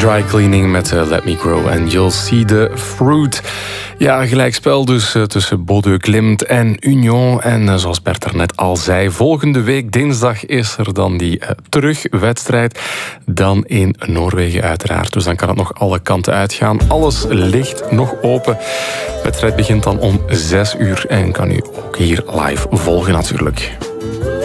Dry Cleaning met Let Me Grow and You'll See the Fruit. Ja, gelijkspel dus tussen Bodø Glimt en Union. En zoals Bert er net al zei, volgende week dinsdag is er dan die terugwedstrijd. Dan in Noorwegen uiteraard. Dus dan kan het nog alle kanten uitgaan. Alles ligt nog open. De wedstrijd begint dan om 6 uur en kan u ook hier live volgen natuurlijk.